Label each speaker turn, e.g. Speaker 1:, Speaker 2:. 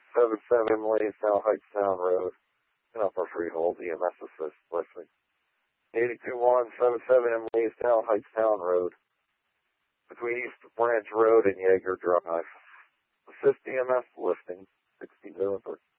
Speaker 1: 77 Lansdowne Heights Town Road, in Upper Freehold, EMS assist listening. 82177 Lansdowne Heights Town Road, between East Branch Road and Yeager Drive. Assist EMS listening, 60 over.